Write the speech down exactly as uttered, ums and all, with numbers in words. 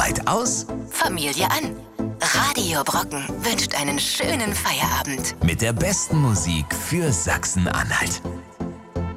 Arbeit aus, Familie an. Radio Brocken wünscht einen schönen Feierabend. mit der besten Musik für Sachsen-Anhalt.